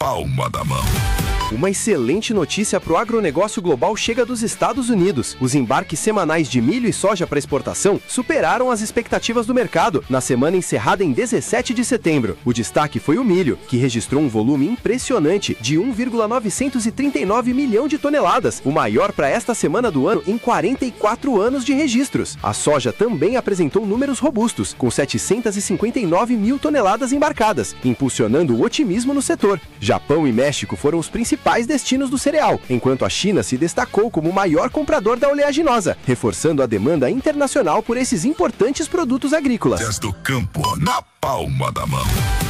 palma da mão. Uma excelente notícia para o agronegócio global chega dos Estados Unidos. Os embarques semanais de milho e soja para exportação superaram as expectativas do mercado na semana encerrada em 17 de setembro. O destaque foi o milho, que registrou um volume impressionante de 1,939 milhão de toneladas, o maior para esta semana do ano em 44 anos de registros. A soja também apresentou números robustos, com 759 mil toneladas embarcadas, impulsionando o otimismo no setor. Japão e México foram os principais destinos do cereal, enquanto a China se destacou como o maior comprador da oleaginosa, reforçando a demanda internacional por esses importantes produtos agrícolas. Do campo na palma da mão.